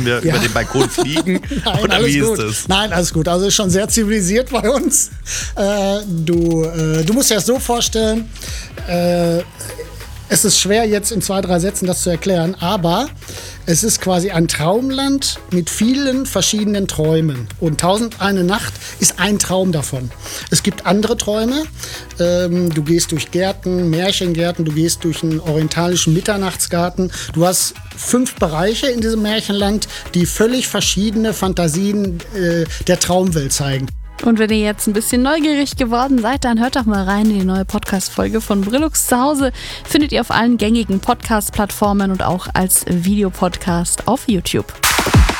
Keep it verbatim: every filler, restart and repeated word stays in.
Müssen wir ja. über den Balkon fliegen? Nein, Oder alles wie gut. ist das? Nein, alles gut. Also ist schon sehr zivilisiert bei uns. Äh, du, äh, du musst dir das so vorstellen, äh, es ist schwer jetzt in zwei, drei Sätzen das zu erklären, aber es ist quasi ein Traumland mit vielen verschiedenen Träumen. Und Tausend eine Nacht ist ein Traum davon. Es gibt andere Träume. Ähm, du gehst durch Gärten, Märchengärten, du gehst durch einen orientalischen Mitternachtsgarten. Du hast fünf Bereiche in diesem Märchenland, die völlig verschiedene Fantasien äh, der Traumwelt zeigen. Und wenn ihr jetzt ein bisschen neugierig geworden seid, dann hört doch mal rein in die neue Podcast-Folge von Brillux zu Hause. Findet ihr auf allen gängigen Podcast-Plattformen und auch als Videopodcast auf YouTube.